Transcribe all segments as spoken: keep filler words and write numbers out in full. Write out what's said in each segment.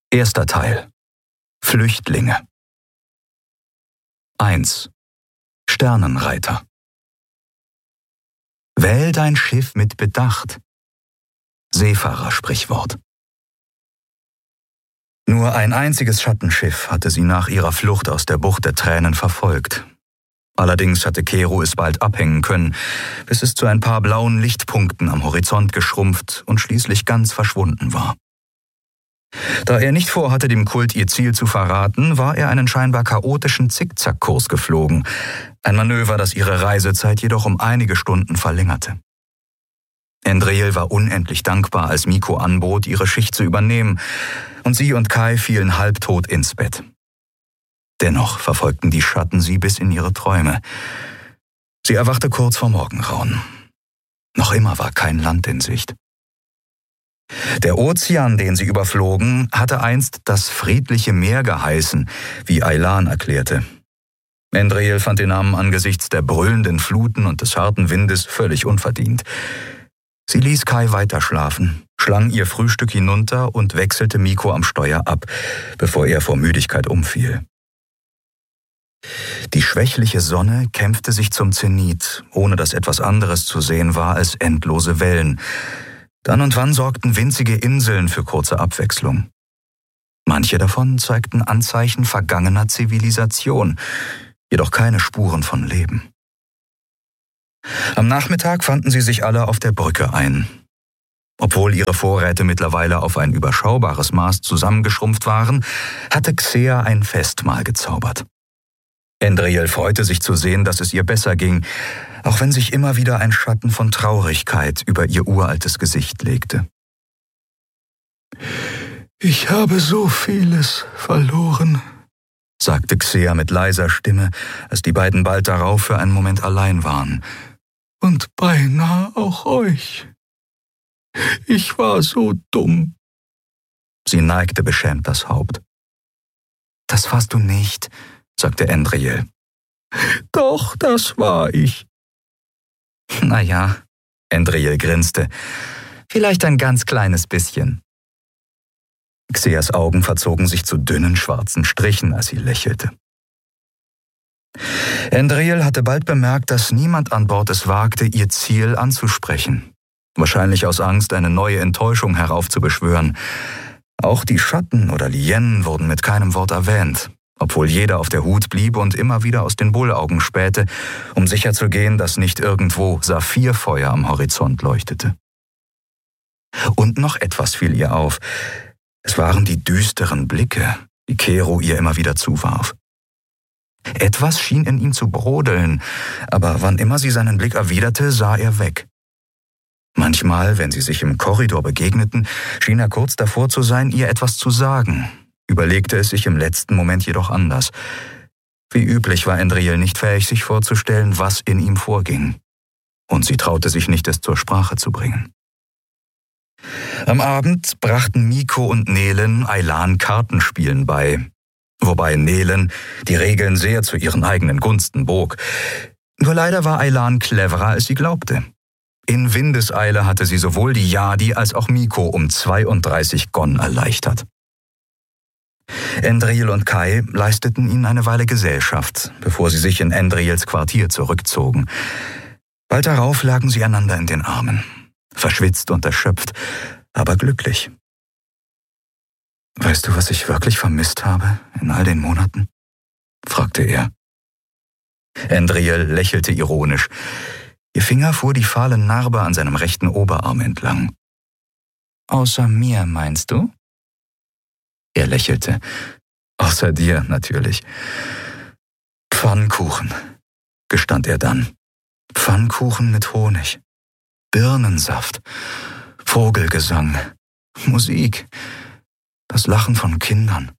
Erster Teil. Flüchtlinge. eins. Sternenreiter. Wähl dein Schiff mit Bedacht. Seefahrersprichwort. Nur ein einziges Schattenschiff hatte sie nach ihrer Flucht aus der Bucht der Tränen verfolgt. Allerdings hatte Kero es bald abhängen können, bis es zu ein paar blauen Lichtpunkten am Horizont geschrumpft und schließlich ganz verschwunden war. Da er nicht vorhatte, dem Kult ihr Ziel zu verraten, war er einen scheinbar chaotischen Zickzackkurs geflogen, ein Manöver, das ihre Reisezeit jedoch um einige Stunden verlängerte. Endril war unendlich dankbar, als Miko anbot, ihre Schicht zu übernehmen, und sie und Kai fielen halbtot ins Bett. Dennoch verfolgten die Schatten sie bis in ihre Träume. Sie erwachte kurz vor Morgengrauen. Noch immer war kein Land in Sicht. Der Ozean, den sie überflogen, hatte einst das friedliche Meer geheißen, wie Aylan erklärte. Endril fand den Namen angesichts der brüllenden Fluten und des harten Windes völlig unverdient. Sie ließ Kai weiter schlafen, schlang ihr Frühstück hinunter und wechselte Miko am Steuer ab, bevor er vor Müdigkeit umfiel. Die schwächliche Sonne kämpfte sich zum Zenit, ohne dass etwas anderes zu sehen war als endlose Wellen. Dann und wann sorgten winzige Inseln für kurze Abwechslung. Manche davon zeigten Anzeichen vergangener Zivilisation, jedoch keine Spuren von Leben. Am Nachmittag fanden sie sich alle auf der Brücke ein. Obwohl ihre Vorräte mittlerweile auf ein überschaubares Maß zusammengeschrumpft waren, hatte Xea ein Festmahl gezaubert. Endril freute sich zu sehen, dass es ihr besser ging, auch wenn sich immer wieder ein Schatten von Traurigkeit über ihr uraltes Gesicht legte. »Ich habe so vieles verloren«, sagte Xea mit leiser Stimme, als die beiden bald darauf für einen Moment allein waren. »Und beinahe auch euch. Ich war so dumm.« Sie neigte beschämt das Haupt. »Das warst du nicht«, sagte Endril. »Doch, das war ich.« »Na ja«, Endril grinste, »vielleicht ein ganz kleines bisschen.« Xeas Augen verzogen sich zu dünnen schwarzen Strichen, als sie lächelte. Endril hatte bald bemerkt, dass niemand an Bord es wagte, ihr Ziel anzusprechen. Wahrscheinlich aus Angst, eine neue Enttäuschung heraufzubeschwören. Auch die Schatten oder Lien wurden mit keinem Wort erwähnt, obwohl jeder auf der Hut blieb und immer wieder aus den Bullaugen spähte, um sicherzugehen, dass nicht irgendwo Saphirfeuer am Horizont leuchtete. Und noch etwas fiel ihr auf. Es waren die düsteren Blicke, die Kero ihr immer wieder zuwarf. Etwas schien in ihm zu brodeln, aber wann immer sie seinen Blick erwiderte, sah er weg. Manchmal, wenn sie sich im Korridor begegneten, schien er kurz davor zu sein, ihr etwas zu sagen, überlegte es sich im letzten Moment jedoch anders. Wie üblich war Endril nicht fähig, sich vorzustellen, was in ihm vorging. Und sie traute sich nicht, es zur Sprache zu bringen. Am Abend brachten Miko und Nelen Aylan Kartenspielen bei, wobei Nelen die Regeln sehr zu ihren eigenen Gunsten bog. Nur leider war Aylan cleverer, als sie glaubte. In Windeseile hatte sie sowohl die Yadi als auch Miko um zweiunddreißig Gon erleichtert. Endril und Kai leisteten ihnen eine Weile Gesellschaft, bevor sie sich in Endrils Quartier zurückzogen. Bald darauf lagen sie einander in den Armen, verschwitzt und erschöpft, aber glücklich. »Weißt du, was ich wirklich vermisst habe in all den Monaten?« fragte er. Endril lächelte ironisch. Ihr Finger fuhr die fahle Narbe an seinem rechten Oberarm entlang. »Außer mir, meinst du?« Er lächelte. »Außer dir, natürlich.« »Pfannkuchen«, gestand er dann. »Pfannkuchen mit Honig, Birnensaft, Vogelgesang, Musik, das Lachen von Kindern.«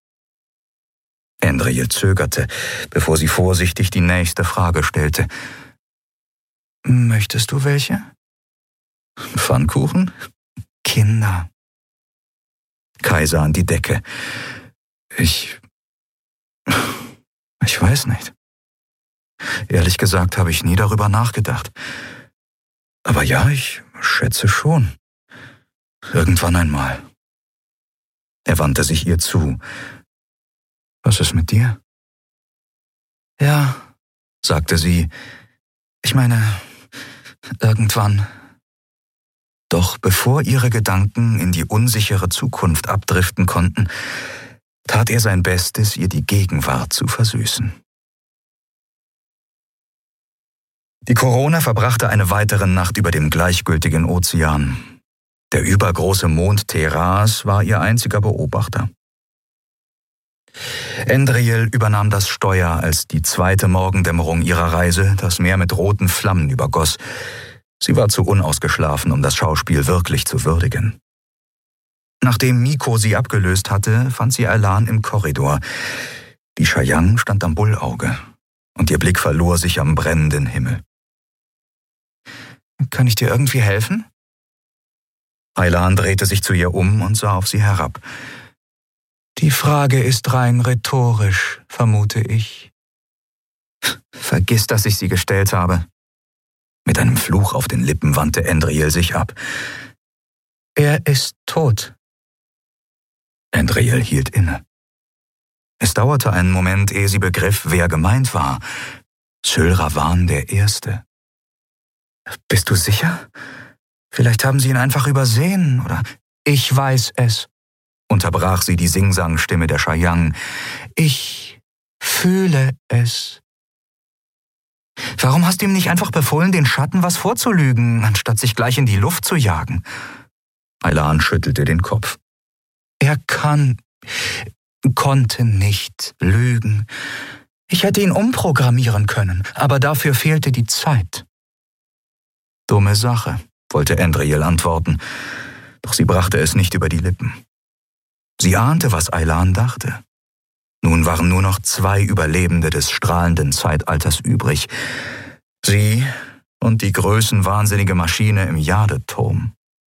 Endril zögerte, bevor sie vorsichtig die nächste Frage stellte. »Möchtest du welche?« »Pfannkuchen? Kinder.« Kai sah an die Decke. Ich... Ich weiß nicht. Ehrlich gesagt habe ich nie darüber nachgedacht. Aber ja, ich schätze schon. Irgendwann einmal. Er wandte sich ihr zu. »Was ist mit dir?« »Ja«, sagte sie, »ich meine, irgendwann.« Doch bevor ihre Gedanken in die unsichere Zukunft abdriften konnten, tat er sein Bestes, ihr die Gegenwart zu versüßen. Die Corona verbrachte eine weitere Nacht über dem gleichgültigen Ozean. Der übergroße Mond Teras war ihr einziger Beobachter. Endriel übernahm das Steuer, als die zweite Morgendämmerung ihrer Reise das Meer mit roten Flammen übergoss. Sie war zu unausgeschlafen, um das Schauspiel wirklich zu würdigen. Nachdem Miko sie abgelöst hatte, fand sie Aylan im Korridor. Die Chayang stand am Bullauge und ihr Blick verlor sich am brennenden Himmel. »Kann ich dir irgendwie helfen?« Aylan drehte sich zu ihr um und sah auf sie herab. »Die Frage ist rein rhetorisch, vermute ich.« »Vergiss, dass ich sie gestellt habe.« Mit einem Fluch auf den Lippen wandte Endriel sich ab. »Er ist tot.« Endriel hielt inne. Es dauerte einen Moment, ehe sie begriff, wer gemeint war. Syl Ravan der Erste. »Bist du sicher? Vielleicht haben sie ihn einfach übersehen, oder?« »Ich weiß es«, unterbrach sie die Singsangstimme der Chayang. »Ich fühle es.« »Warum hast du ihm nicht einfach befohlen, den Schatten was vorzulügen, anstatt sich gleich in die Luft zu jagen?« Aylan schüttelte den Kopf. »Er kann, konnte nicht lügen. Ich hätte ihn umprogrammieren können, aber dafür fehlte die Zeit.« »Dumme Sache«, wollte Endriel antworten, doch sie brachte es nicht über die Lippen. Sie ahnte, was Aylan dachte. Nun waren nur noch zwei Überlebende des strahlenden Zeitalters übrig. Sie und die größenwahnsinnige Maschine im Jadeturm.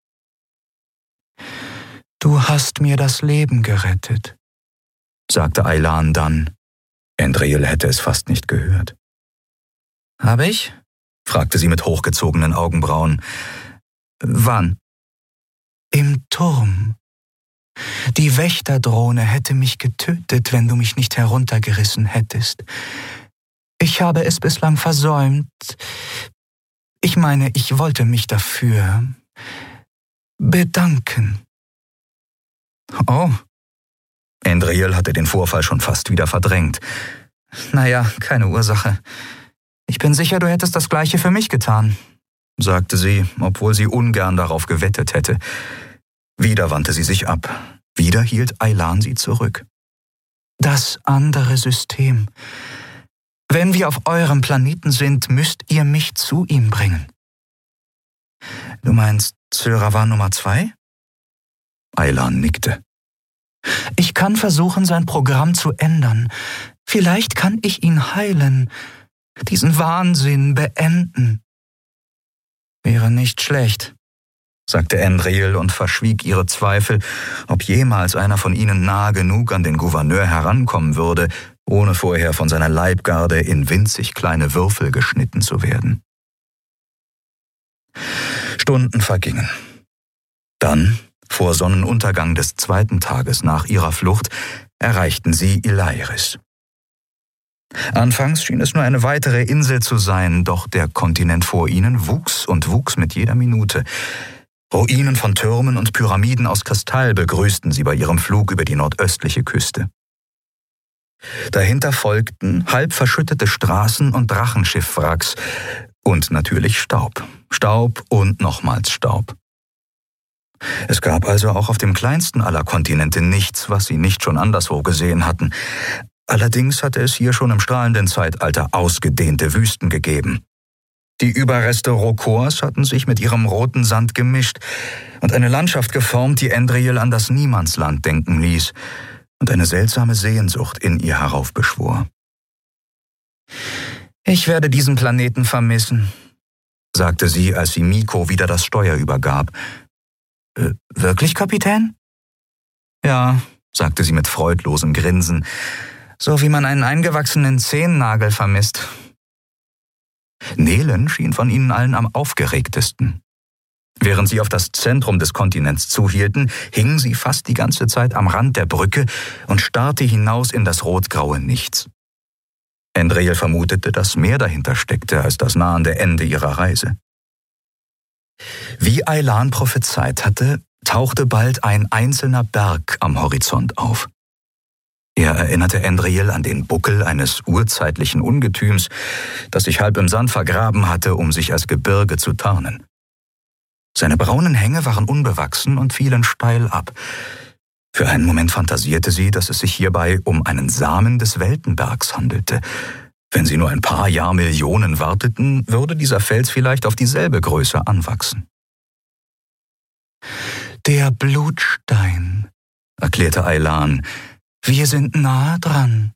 »Du hast mir das Leben gerettet«, sagte Aylan dann. Endriel hätte es fast nicht gehört. »Habe ich?« fragte sie mit hochgezogenen Augenbrauen. »Wann?« »Im Turm. Die Wächterdrohne hätte mich getötet, wenn du mich nicht heruntergerissen hättest. Ich habe es bislang versäumt. Ich meine, ich wollte mich dafür bedanken.« »Oh.« Endriel hatte den Vorfall schon fast wieder verdrängt. »Naja, keine Ursache. Ich bin sicher, du hättest das Gleiche für mich getan«, sagte sie, obwohl sie ungern darauf gewettet hätte. Wieder wandte sie sich ab. Wieder hielt Aylan sie zurück. »Das andere System. Wenn wir auf eurem Planeten sind, müsst ihr mich zu ihm bringen.« »Du meinst Syl Ravan Nummer zwei?« Aylan nickte. »Ich kann versuchen, sein Programm zu ändern. Vielleicht kann ich ihn heilen, diesen Wahnsinn beenden.« »Wäre nicht schlecht«, sagte Endriel und verschwieg ihre Zweifel, ob jemals einer von ihnen nahe genug an den Gouverneur herankommen würde, ohne vorher von seiner Leibgarde in winzig kleine Würfel geschnitten zu werden. Stunden vergingen. Dann, vor Sonnenuntergang des zweiten Tages nach ihrer Flucht, erreichten sie Ilairis. Anfangs schien es nur eine weitere Insel zu sein, doch der Kontinent vor ihnen wuchs und wuchs mit jeder Minute. Ruinen von Türmen und Pyramiden aus Kristall begrüßten sie bei ihrem Flug über die nordöstliche Küste. Dahinter folgten halb verschüttete Straßen und Drachenschiffwracks und natürlich Staub. Staub und nochmals Staub. Es gab also auch auf dem kleinsten aller Kontinente nichts, was sie nicht schon anderswo gesehen hatten. Allerdings hatte es hier schon im strahlenden Zeitalter ausgedehnte Wüsten gegeben. Die Überreste Rokors hatten sich mit ihrem roten Sand gemischt und eine Landschaft geformt, die Endriel an das Niemandsland denken ließ und eine seltsame Sehnsucht in ihr heraufbeschwor. »Ich werde diesen Planeten vermissen«, sagte sie, als sie Miko wieder das Steuer übergab. Äh, »Wirklich, Kapitän?« »Ja«, sagte sie mit freudlosem Grinsen, »so wie man einen eingewachsenen Zehennagel vermisst.« Nelen schien von ihnen allen am aufgeregtesten. Während sie auf das Zentrum des Kontinents zuhielten, hing sie fast die ganze Zeit am Rand der Brücke und starrte hinaus in das rotgraue Nichts. Endriel vermutete, dass mehr dahinter steckte als das nahende Ende ihrer Reise. Wie Aylan prophezeit hatte, tauchte bald ein einzelner Berg am Horizont auf. Er erinnerte Endriel an den Buckel eines urzeitlichen Ungetüms, das sich halb im Sand vergraben hatte, um sich als Gebirge zu tarnen. Seine braunen Hänge waren unbewachsen und fielen steil ab. Für einen Moment fantasierte sie, dass es sich hierbei um einen Samen des Weltenbergs handelte. Wenn sie nur ein paar Jahrmillionen warteten, würde dieser Fels vielleicht auf dieselbe Größe anwachsen. »Der Blutstein«, erklärte Aylan. »Wir sind nahe dran.«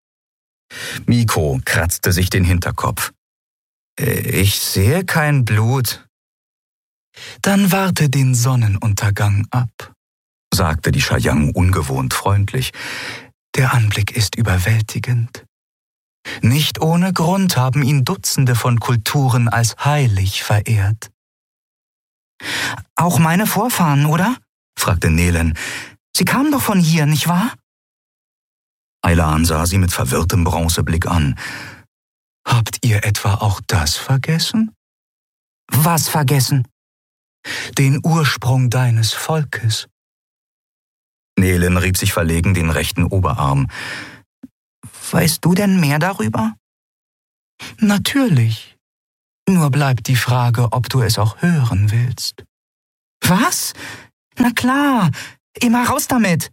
Miko kratzte sich den Hinterkopf. »Ich sehe kein Blut.« »Dann warte den Sonnenuntergang ab«, sagte die Shayang ungewohnt freundlich. »Der Anblick ist überwältigend. Nicht ohne Grund haben ihn Dutzende von Kulturen als heilig verehrt.« »Auch meine Vorfahren, oder?« fragte Nehlen. »Sie kamen doch von hier, nicht wahr?« Aylan sah sie mit verwirrtem Bronzeblick an. »Habt ihr etwa auch das vergessen?« »Was vergessen?« »Den Ursprung deines Volkes.« Nehlen rieb sich verlegen den rechten Oberarm. »Weißt du denn mehr darüber?« »Natürlich. Nur bleibt die Frage, ob du es auch hören willst.« »Was? Na klar, immer raus damit!«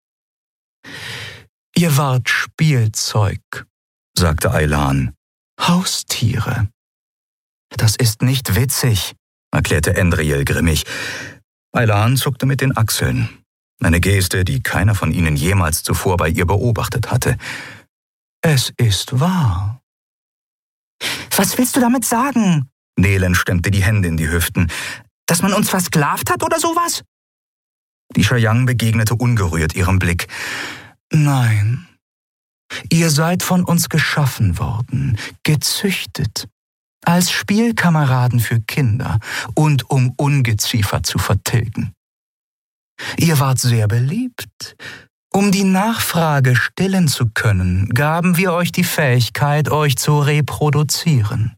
»Ihr wart Spielzeug«, sagte Aylan. »Haustiere.« »Das ist nicht witzig«, erklärte Endriel grimmig. Aylan zuckte mit den Achseln. Eine Geste, die keiner von ihnen jemals zuvor bei ihr beobachtet hatte. »Es ist wahr.« »Was willst du damit sagen?« Nehlen stemmte die Hände in die Hüften. »Dass man uns versklavt hat oder sowas?« Die Shayang begegnete ungerührt ihrem Blick. »Nein. Ihr seid von uns geschaffen worden, gezüchtet, als Spielkameraden für Kinder und um Ungeziefer zu vertilgen. Ihr wart sehr beliebt. Um die Nachfrage stillen zu können, gaben wir euch die Fähigkeit, euch zu reproduzieren.«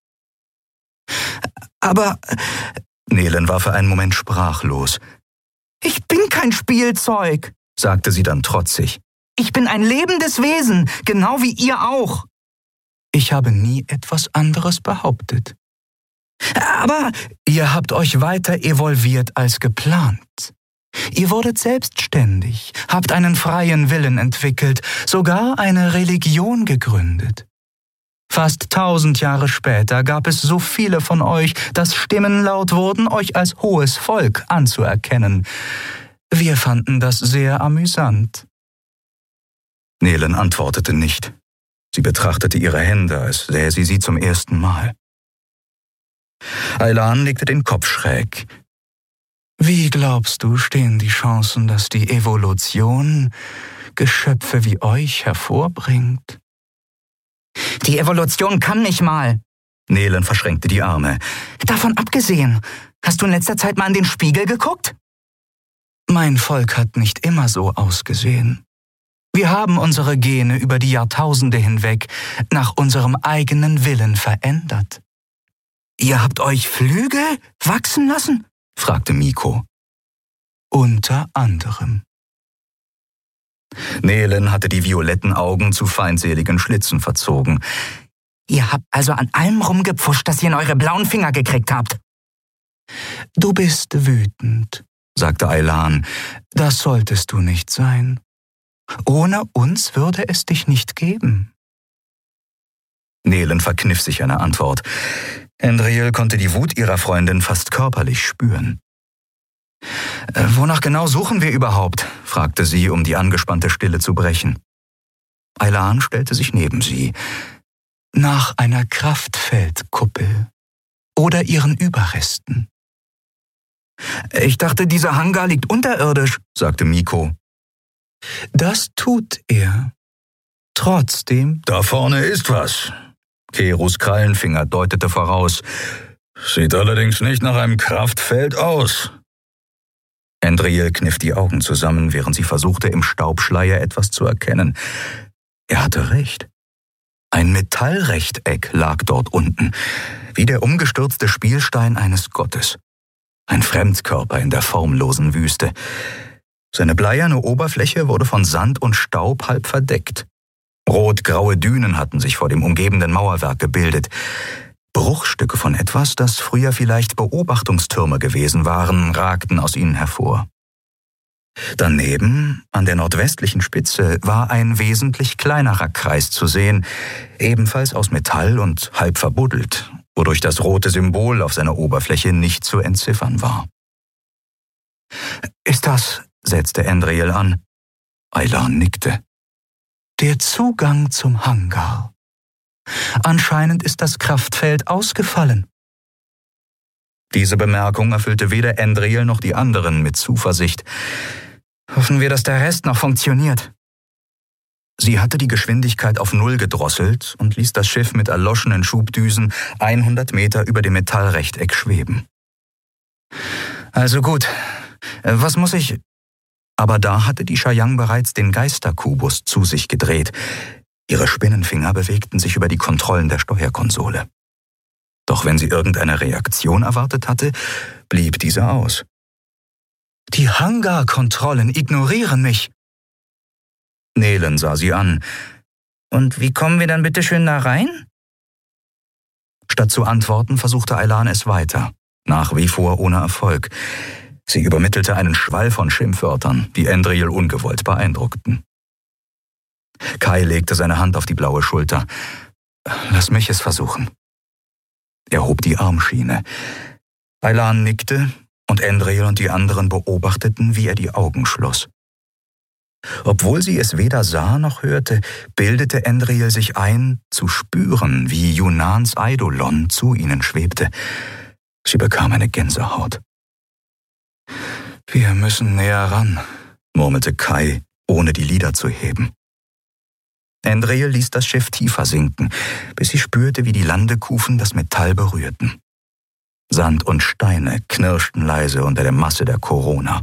»Aber...« Nehlen war für einen Moment sprachlos. »Ich bin kein Spielzeug«, sagte sie dann trotzig. »Ich bin ein lebendes Wesen, genau wie ihr auch.« »Ich habe nie etwas anderes behauptet.« »Aber...« »Ihr habt euch weiter evolviert als geplant. Ihr wurdet selbstständig, habt einen freien Willen entwickelt, sogar eine Religion gegründet. Fast tausend Jahre später gab es so viele von euch, dass Stimmen laut wurden, euch als hohes Volk anzuerkennen. Wir fanden das sehr amüsant.« Nehlen antwortete nicht. Sie betrachtete ihre Hände, als sähe sie sie zum ersten Mal. Aylan legte den Kopf schräg. »Wie glaubst du, stehen die Chancen, dass die Evolution Geschöpfe wie euch hervorbringt?« »Die Evolution kann nicht mal.« Nehlen verschränkte die Arme. »Davon abgesehen, hast du in letzter Zeit mal in den Spiegel geguckt?« »Mein Volk hat nicht immer so ausgesehen. Wir haben unsere Gene über die Jahrtausende hinweg nach unserem eigenen Willen verändert.« »Ihr habt euch Flügel wachsen lassen?« fragte Miko. »Unter anderem.« Nehlen hatte die violetten Augen zu feindseligen Schlitzen verzogen. »Ihr habt also an allem rumgepfuscht, dass ihr in eure blauen Finger gekriegt habt.« »Du bist wütend«, sagte Aylan. »Das solltest du nicht sein. Ohne uns würde es dich nicht geben.« Nehlen verkniff sich eine Antwort. Endriel konnte die Wut ihrer Freundin fast körperlich spüren. »Wonach genau suchen wir überhaupt?« fragte sie, um die angespannte Stille zu brechen. Aylan stellte sich neben sie. »Nach einer Kraftfeldkuppel oder ihren Überresten.« »Ich dachte, dieser Hangar liegt unterirdisch«, sagte Miko. »Das tut er. Trotzdem...« »Da vorne ist was.« Kerus Krallenfinger deutete voraus. Sieht allerdings nicht nach einem Kraftfeld aus. Andriel kniff die Augen zusammen, während sie versuchte, im Staubschleier etwas zu erkennen. Er hatte recht. Ein Metallrechteck lag dort unten, wie der umgestürzte Spielstein eines Gottes. Ein Fremdkörper in der formlosen Wüste. Seine bleierne Oberfläche wurde von Sand und Staub halb verdeckt. Rot-graue Dünen hatten sich vor dem umgebenden Mauerwerk gebildet. Bruchstücke von etwas, das früher vielleicht Beobachtungstürme gewesen waren, ragten aus ihnen hervor. Daneben, an der nordwestlichen Spitze, war ein wesentlich kleinerer Kreis zu sehen, ebenfalls aus Metall und halb verbuddelt, wodurch das rote Symbol auf seiner Oberfläche nicht zu entziffern war. »Ist das«, setzte Andriel an. Aylan nickte. »Der Zugang zum Hangar. Anscheinend ist das Kraftfeld ausgefallen.« Diese Bemerkung erfüllte weder Andriel noch die anderen mit Zuversicht. »Hoffen wir, dass der Rest noch funktioniert.« Sie hatte die Geschwindigkeit auf Null gedrosselt und ließ das Schiff mit erloschenen Schubdüsen hundert Meter über dem Metallrechteck schweben. »Also gut, was muss ich...« Aber da hatte die Chayang bereits den Geisterkubus zu sich gedreht. Ihre Spinnenfinger bewegten sich über die Kontrollen der Steuerkonsole. Doch wenn sie irgendeine Reaktion erwartet hatte, blieb diese aus. »Die Hangarkontrollen ignorieren mich.« Nelen sah sie an. »Und wie kommen wir dann bitte schön da rein?« Statt zu antworten, versuchte Aylan es weiter, nach wie vor ohne Erfolg. Sie übermittelte einen Schwall von Schimpfwörtern, die Andriel ungewollt beeindruckten. Kai legte seine Hand auf die blaue Schulter. »Lass mich es versuchen.« Er hob die Armschiene. Aylan nickte, und Andriel und die anderen beobachteten, wie er die Augen schloss. Obwohl sie es weder sah noch hörte, bildete Andriel sich ein, zu spüren, wie Yunans Eidolon zu ihnen schwebte. Sie bekam eine Gänsehaut. »Wir müssen näher ran«, murmelte Kai, ohne die Lider zu heben. Andriel ließ das Schiff tiefer sinken, bis sie spürte, wie die Landekufen das Metall berührten. Sand und Steine knirschten leise unter der Masse der Corona.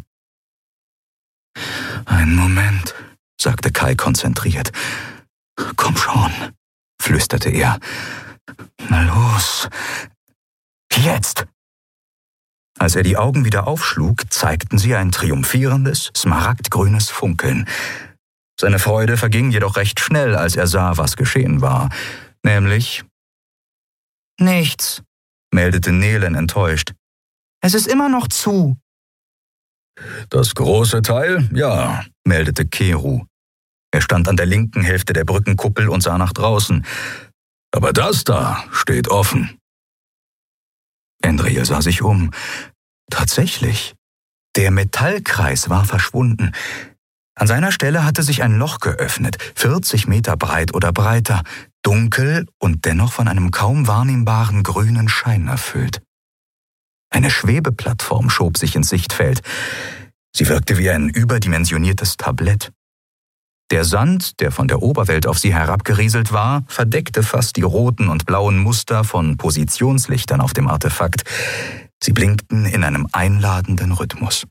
»Einen Moment«, sagte Kai konzentriert. »Komm schon«, flüsterte er. »Na los, jetzt!« Als er die Augen wieder aufschlug, zeigten sie ein triumphierendes, smaragdgrünes Funkeln. Seine Freude verging jedoch recht schnell, als er sah, was geschehen war. Nämlich... »Nichts«, meldete Nelen enttäuscht. »Es ist immer noch zu.« »Das große Teil, ja«, meldete Keru. Er stand an der linken Hälfte der Brückenkuppel und sah nach draußen. »Aber das da steht offen.« Andriel sah sich um. Tatsächlich, der Metallkreis war verschwunden. An seiner Stelle hatte sich ein Loch geöffnet, vierzig Meter breit oder breiter, dunkel und dennoch von einem kaum wahrnehmbaren grünen Schein erfüllt. Eine Schwebeplattform schob sich ins Sichtfeld. Sie wirkte wie ein überdimensioniertes Tablett. Der Sand, der von der Oberwelt auf sie herabgerieselt war, verdeckte fast die roten und blauen Muster von Positionslichtern auf dem Artefakt. Sie blinkten in einem einladenden Rhythmus.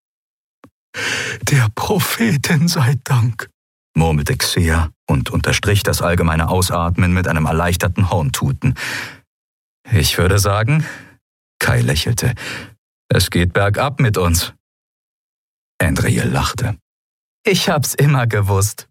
»Der Prophetin sei Dank«, murmelte Xea und unterstrich das allgemeine Ausatmen mit einem erleichterten Horntuten. »Ich würde sagen«, Kai lächelte, »es geht bergab mit uns.« Andriel lachte. »Ich hab's immer gewusst.«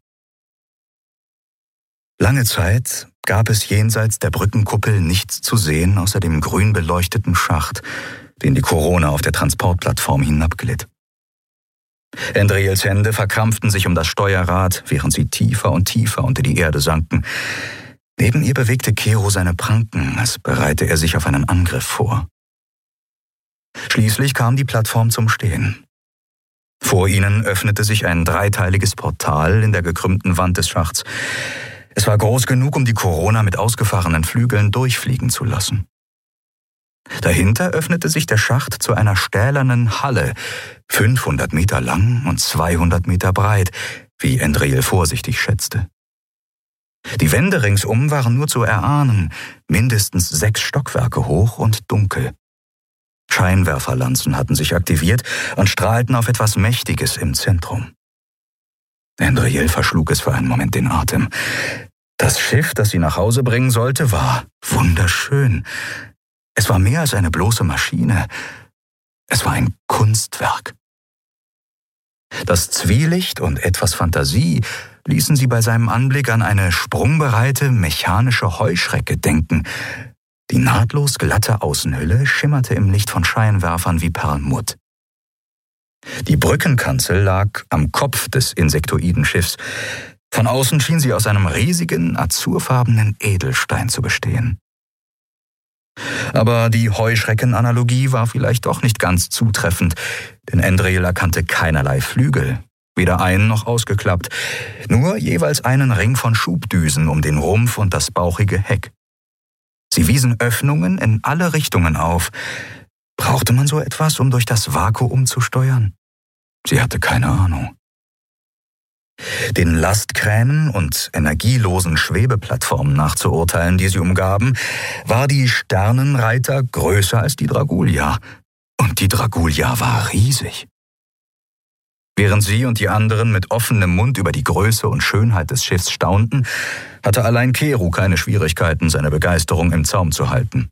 Lange Zeit gab es jenseits der Brückenkuppel nichts zu sehen außer dem grün beleuchteten Schacht, den die Corona auf der Transportplattform hinabglitt. Andriels Hände verkrampften sich um das Steuerrad, während sie tiefer und tiefer unter die Erde sanken. Neben ihr bewegte Keru seine Pranken, als bereite er sich auf einen Angriff vor. Schließlich kam die Plattform zum Stehen. Vor ihnen öffnete sich ein dreiteiliges Portal in der gekrümmten Wand des Schachts. Es war groß genug, um die Corona mit ausgefahrenen Flügeln durchfliegen zu lassen. Dahinter öffnete sich der Schacht zu einer stählernen Halle, fünfhundert Meter lang und zweihundert Meter breit, wie Andriel vorsichtig schätzte. Die Wände ringsum waren nur zu erahnen, mindestens sechs Stockwerke hoch und dunkel. Scheinwerferlanzen hatten sich aktiviert und strahlten auf etwas Mächtiges im Zentrum. Andriel verschlug es für einen Moment den Atem. Das Schiff, das sie nach Hause bringen sollte, war wunderschön. Es war mehr als eine bloße Maschine. Es war ein Kunstwerk. Das Zwielicht und etwas Fantasie ließen sie bei seinem Anblick an eine sprungbereite mechanische Heuschrecke denken. Die nahtlos glatte Außenhülle schimmerte im Licht von Scheinwerfern wie Perlmutt. Die Brückenkanzel lag am Kopf des Insektoidenschiffs. Von außen schien sie aus einem riesigen, azurfarbenen Edelstein zu bestehen. Aber die Heuschreckenanalogie war vielleicht doch nicht ganz zutreffend, denn Andriel erkannte keinerlei Flügel, weder ein- noch ausgeklappt, nur jeweils einen Ring von Schubdüsen um den Rumpf und das bauchige Heck. Sie wiesen Öffnungen in alle Richtungen auf. Brauchte man so etwas, um durch das Vakuum zu steuern? Sie hatte keine Ahnung. Den Lastkränen und energielosen Schwebeplattformen nachzuurteilen, die sie umgaben, war die Sternenreiter größer als die Dragulia. Und die Dragulia war riesig. Während sie und die anderen mit offenem Mund über die Größe und Schönheit des Schiffs staunten, hatte allein Keru keine Schwierigkeiten, seine Begeisterung im Zaum zu halten.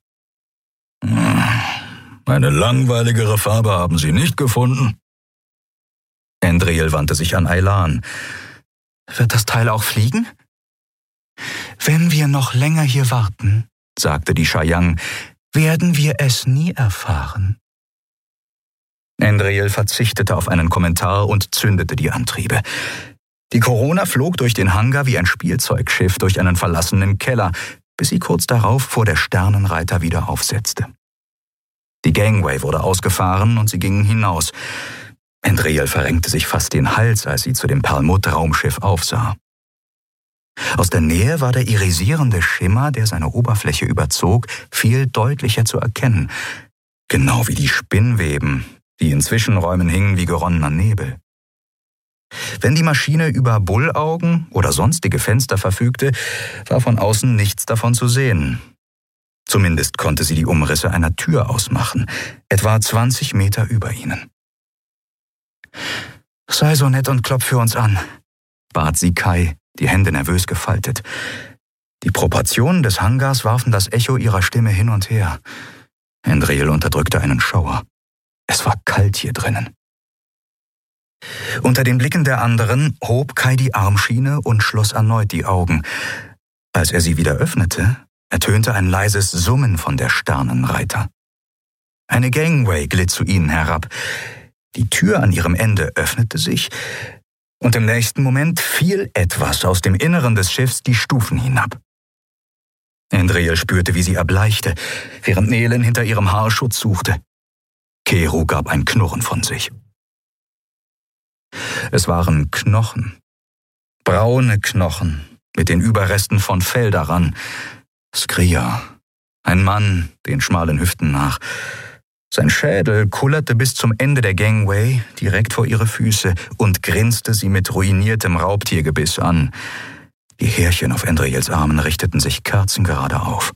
Eine langweiligere Farbe haben Sie nicht gefunden? Andriel wandte sich an Aylan. Wird das Teil auch fliegen? Wenn wir noch länger hier warten, sagte die Shayang, werden wir es nie erfahren. Andriel verzichtete auf einen Kommentar und zündete die Antriebe. Die Corona flog durch den Hangar wie ein Spielzeugschiff durch einen verlassenen Keller, bis sie kurz darauf vor der Sternenreiter wieder aufsetzte. Die Gangway wurde ausgefahren und sie gingen hinaus. Andriel verrenkte sich fast den Hals, als sie zu dem Perlmutt-Raumschiff aufsah. Aus der Nähe war der irisierende Schimmer, der seine Oberfläche überzog, viel deutlicher zu erkennen, genau wie die Spinnweben, die in Zwischenräumen hingen wie geronnener Nebel. Wenn die Maschine über Bullaugen oder sonstige Fenster verfügte, war von außen nichts davon zu sehen. Zumindest konnte sie die Umrisse einer Tür ausmachen, etwa zwanzig Meter über ihnen. »Sei so nett und klopf für uns an«, bat sie Kai, die Hände nervös gefaltet. Die Proportionen des Hangars warfen das Echo ihrer Stimme hin und her. Andriel unterdrückte einen Schauer. Es war kalt hier drinnen. Unter den Blicken der anderen hob Kai die Armschiene und schloss erneut die Augen. Als er sie wieder öffnete, ertönte ein leises Summen von der Sternenreiter. Eine Gangway glitt zu ihnen herab. Die Tür an ihrem Ende öffnete sich, und im nächsten Moment fiel etwas aus dem Inneren des Schiffs die Stufen hinab. Andriel spürte, wie sie erbleichte, während Nelen hinter ihrem Haarschutz suchte. Keru gab ein Knurren von sich. Es waren Knochen. Braune Knochen, mit den Überresten von Fell daran. Skria, ein Mann, den schmalen Hüften nach. Sein Schädel kullerte bis zum Ende der Gangway, direkt vor ihre Füße, und grinste sie mit ruiniertem Raubtiergebiss an. Die Härchen auf Andriels Armen richteten sich kerzengerade auf.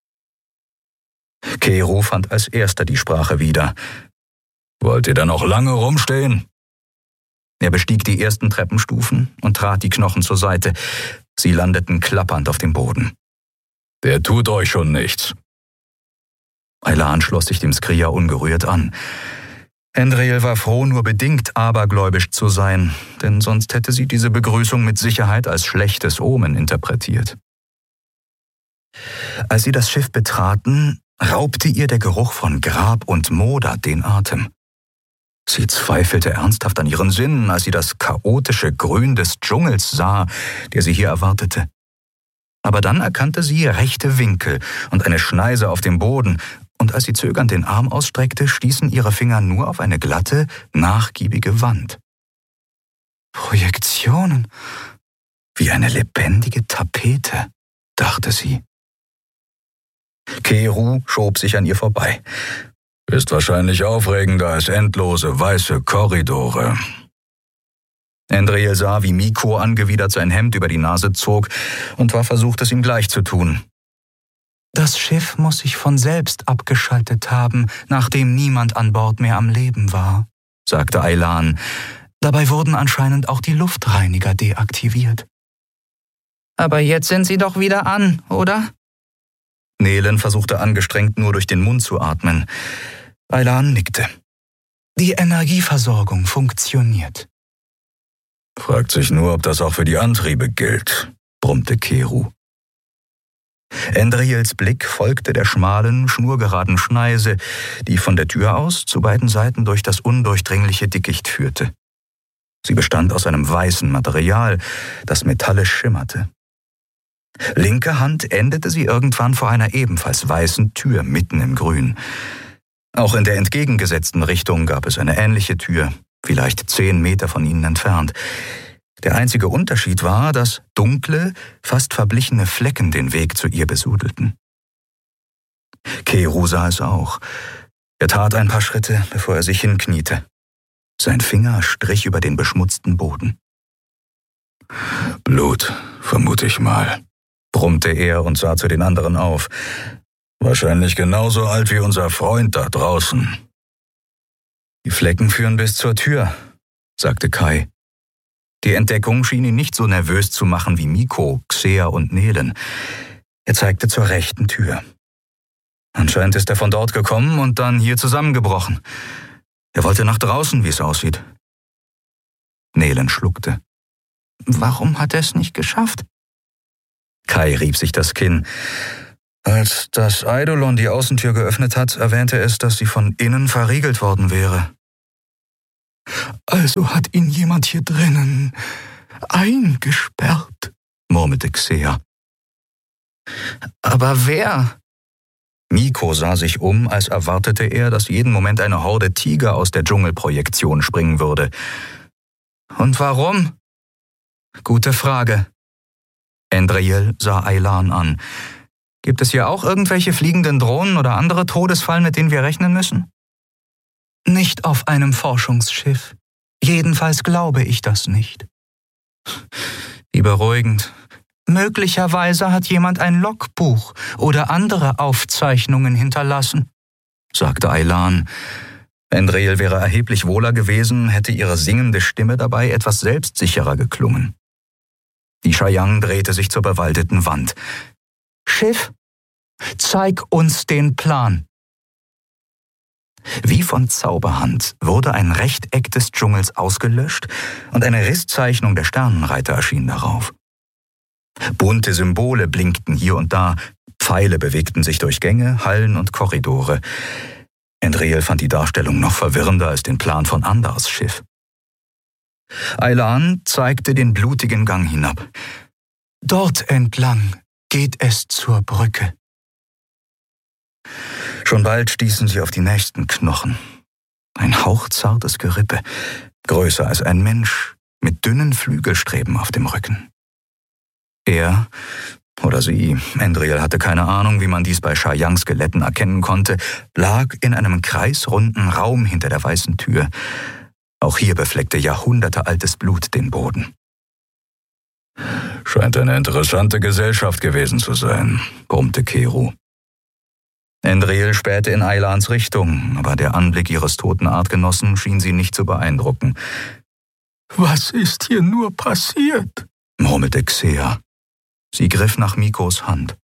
Keru fand als erster die Sprache wieder. »Wollt ihr da noch lange rumstehen?« Er bestieg die ersten Treppenstufen und trat die Knochen zur Seite. Sie landeten klappernd auf dem Boden. »Der tut euch schon nichts.« Aylan schloss sich dem Skria ungerührt an. Andriel war froh, nur bedingt abergläubisch zu sein, denn sonst hätte sie diese Begrüßung mit Sicherheit als schlechtes Omen interpretiert. Als sie das Schiff betraten, raubte ihr der Geruch von Grab und Moder den Atem. Sie zweifelte ernsthaft an ihren Sinnen, als sie das chaotische Grün des Dschungels sah, der sie hier erwartete. Aber dann erkannte sie rechte Winkel und eine Schneise auf dem Boden, und als sie zögernd den Arm ausstreckte, stießen ihre Finger nur auf eine glatte, nachgiebige Wand. Projektionen, wie eine lebendige Tapete, dachte sie. Keru schob sich an ihr vorbei. Ist wahrscheinlich aufregender als endlose weiße Korridore. Endriel sah, wie Miko angewidert sein Hemd über die Nase zog und war versucht, es ihm gleich zu tun. »Das Schiff muss sich von selbst abgeschaltet haben, nachdem niemand an Bord mehr am Leben war«, sagte Aylan. »Dabei wurden anscheinend auch die Luftreiniger deaktiviert.« »Aber jetzt sind sie doch wieder an, oder?« Nelen versuchte angestrengt nur durch den Mund zu atmen. Aylan nickte. »Die Energieversorgung funktioniert.« »Fragt sich nur, ob das auch für die Antriebe gilt«, brummte Keru. Endriels Blick folgte der schmalen, schnurgeraden Schneise, die von der Tür aus zu beiden Seiten durch das undurchdringliche Dickicht führte. Sie bestand aus einem weißen Material, das metallisch schimmerte. Linke Hand endete sie irgendwann vor einer ebenfalls weißen Tür mitten im Grün. Auch in der entgegengesetzten Richtung gab es eine ähnliche Tür, vielleicht zehn Meter von ihnen entfernt. Der einzige Unterschied war, dass dunkle, fast verblichene Flecken den Weg zu ihr besudelten. Keru sah es auch. Er tat ein paar Schritte, bevor er sich hinkniete. Sein Finger strich über den beschmutzten Boden. »Blut, vermute ich mal«, brummte er und sah zu den anderen auf. »Wahrscheinlich genauso alt wie unser Freund da draußen.« »Die Flecken führen bis zur Tür«, sagte Kai. Die Entdeckung schien ihn nicht so nervös zu machen wie Miko, Xea und Nelen. Er zeigte zur rechten Tür. Anscheinend ist er von dort gekommen und dann hier zusammengebrochen. Er wollte nach draußen, wie es aussieht. Nelen schluckte. »Warum hat er es nicht geschafft?« Kai rieb sich das Kinn. Als das Eidolon die Außentür geöffnet hat, erwähnte es, dass sie von innen verriegelt worden wäre. »Also hat ihn jemand hier drinnen eingesperrt«, murmelte Xea. »Aber wer?« Miko sah sich um, als erwartete er, dass jeden Moment eine Horde Tiger aus der Dschungelprojektion springen würde. »Und warum?« »Gute Frage.« Endriel sah Aylan an. »Gibt es hier auch irgendwelche fliegenden Drohnen oder andere Todesfallen, mit denen wir rechnen müssen?« »Nicht auf einem Forschungsschiff. Jedenfalls glaube ich das nicht.« »Wie beruhigend. Möglicherweise hat jemand ein Logbuch oder andere Aufzeichnungen hinterlassen«, sagte Aylan. Endriel wäre erheblich wohler gewesen, hätte ihre singende Stimme dabei etwas selbstsicherer geklungen. Die Chayang drehte sich zur bewaldeten Wand. »Schiff, zeig uns den Plan.« Wie von Zauberhand wurde ein Rechteck des Dschungels ausgelöscht und eine Risszeichnung der Sternenreiter erschien darauf. Bunte Symbole blinkten hier und da, Pfeile bewegten sich durch Gänge, Hallen und Korridore. Endriel fand die Darstellung noch verwirrender als den Plan von Andars Schiff. Aylan zeigte den blutigen Gang hinab. »Dort entlang geht es zur Brücke.« Schon bald stießen sie auf die nächsten Knochen. Ein hauchzartes Gerippe, größer als ein Mensch, mit dünnen Flügelstreben auf dem Rücken. Er oder sie, Endriel hatte keine Ahnung, wie man dies bei Chayang-Skeletten erkennen konnte, lag in einem kreisrunden Raum hinter der weißen Tür. Auch hier befleckte jahrhundertealtes Blut den Boden. »Scheint eine interessante Gesellschaft gewesen zu sein«, brummte Keru. Endriel spähte in Aylans Richtung, aber der Anblick ihres toten Artgenossen schien sie nicht zu beeindrucken. »Was ist hier nur passiert?«, murmelte Xea. Sie griff nach Mikos Hand.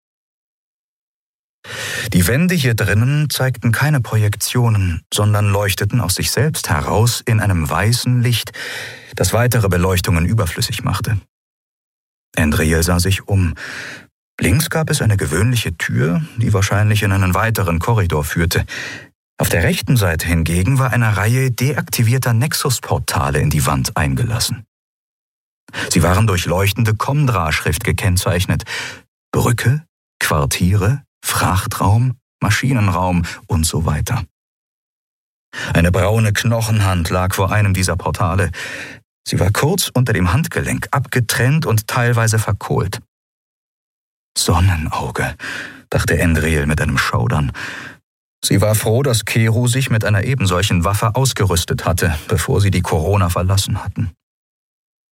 Die Wände hier drinnen zeigten keine Projektionen, sondern leuchteten aus sich selbst heraus in einem weißen Licht, das weitere Beleuchtungen überflüssig machte. Endriel sah sich um. Links gab es eine gewöhnliche Tür, die wahrscheinlich in einen weiteren Korridor führte. Auf der rechten Seite hingegen war eine Reihe deaktivierter Nexus-Portale in die Wand eingelassen. Sie waren durch leuchtende Komdra-Schrift gekennzeichnet. Brücke, Quartiere, Frachtraum, Maschinenraum und so weiter. Eine braune Knochenhand lag vor einem dieser Portale. Sie war kurz unter dem Handgelenk, abgetrennt und teilweise verkohlt. Sonnenauge, dachte Endriel mit einem Schaudern. Sie war froh, dass Keru sich mit einer ebensolchen Waffe ausgerüstet hatte, bevor sie die Corona verlassen hatten.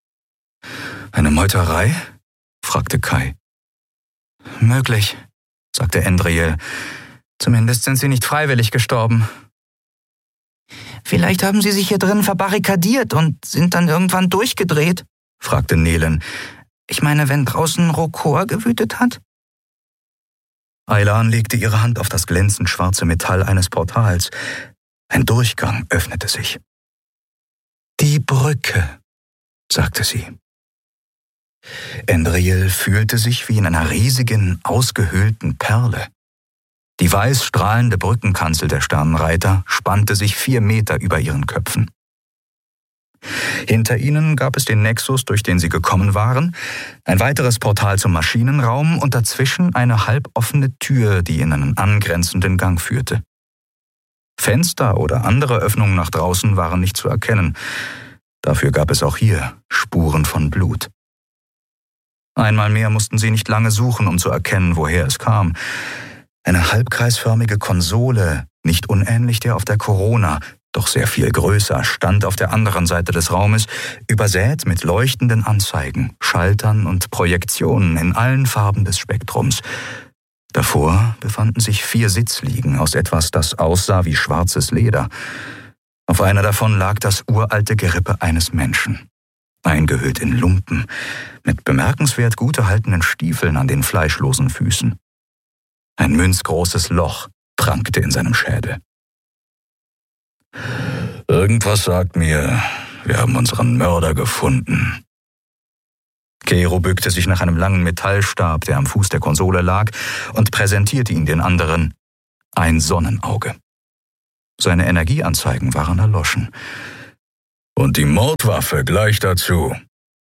Eine Meuterei? Fragte Kai. Möglich, sagte Endriel. Zumindest sind sie nicht freiwillig gestorben. Vielleicht haben sie sich hier drin verbarrikadiert und sind dann irgendwann durchgedreht, fragte Nelen. Ich meine, wenn draußen Rokor gewütet hat? Aylan legte ihre Hand auf das glänzend schwarze Metall eines Portals. Ein Durchgang öffnete sich. »Die Brücke«, sagte sie. Endriel fühlte sich wie in einer riesigen, ausgehöhlten Perle. Die weiß strahlende Brückenkanzel der Sternenreiter spannte sich vier Meter über ihren Köpfen. Hinter ihnen gab es den Nexus, durch den sie gekommen waren, ein weiteres Portal zum Maschinenraum und dazwischen eine halboffene Tür, die in einen angrenzenden Gang führte. Fenster oder andere Öffnungen nach draußen waren nicht zu erkennen. Dafür gab es auch hier Spuren von Blut. Einmal mehr mussten sie nicht lange suchen, um zu erkennen, woher es kam. Eine halbkreisförmige Konsole, nicht unähnlich der auf der Corona, doch sehr viel größer, stand auf der anderen Seite des Raumes, übersät mit leuchtenden Anzeigen, Schaltern und Projektionen in allen Farben des Spektrums. Davor befanden sich vier Sitzliegen aus etwas, das aussah wie schwarzes Leder. Auf einer davon lag das uralte Gerippe eines Menschen, eingehüllt in Lumpen, mit bemerkenswert gut erhaltenen Stiefeln an den fleischlosen Füßen. Ein münzgroßes Loch prangte in seinem Schädel. »Irgendwas sagt mir, wir haben unseren Mörder gefunden.« Kero bückte sich nach einem langen Metallstab, der am Fuß der Konsole lag, und präsentierte ihn den anderen. Ein Sonnenauge. Seine Energieanzeigen waren erloschen. »Und die Mordwaffe gleich dazu.«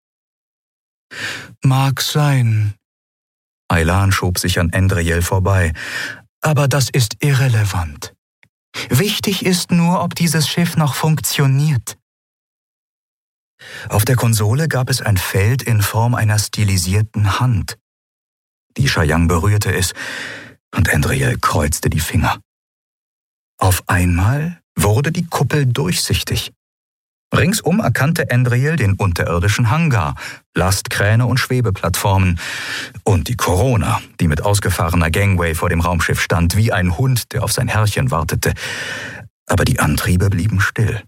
»Mag sein.« Aylan schob sich an Endriel vorbei. »Aber das ist irrelevant. Wichtig ist nur, ob dieses Schiff noch funktioniert.« Auf der Konsole gab es ein Feld in Form einer stilisierten Hand. Die Shayang berührte es, und Endriel kreuzte die Finger. Auf einmal wurde die Kuppel durchsichtig. Ringsum erkannte Endriel den unterirdischen Hangar, Lastkräne und Schwebeplattformen und die Corona, die mit ausgefahrener Gangway vor dem Raumschiff stand, wie ein Hund, der auf sein Herrchen wartete. Aber die Antriebe blieben still.